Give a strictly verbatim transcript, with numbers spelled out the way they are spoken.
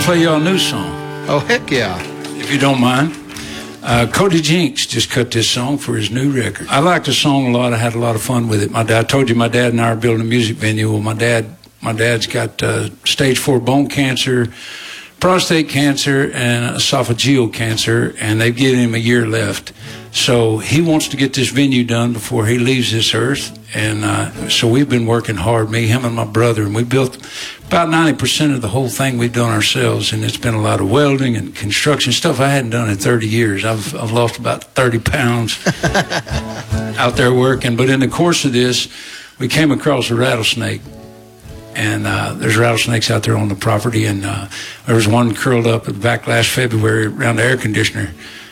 play y'all a new song. Oh, heck yeah. If you don't mind. Uh, Cody Jinks just cut this song for his new record. I like the song a lot. I had a lot of fun with it. My dad, I told you my dad and I are building a music venue. Well, my dad, my dad's got uh, stage four bone cancer, prostate cancer, and esophageal cancer, and they've given him a year left. So he wants to get this venue done before he leaves this earth. And uh, so we've been working hard, me, him, and my brother, and we built about ninety percent of the whole thing we've done ourselves. And it's been a lot of welding and construction stuff I hadn't done in thirty years. I've, I've lost about thirty pounds out there working. But in the course of this, we came across a rattlesnake. And uh, there's rattlesnakes out there on the property. And uh, there was one curled up back last February around the air conditioner.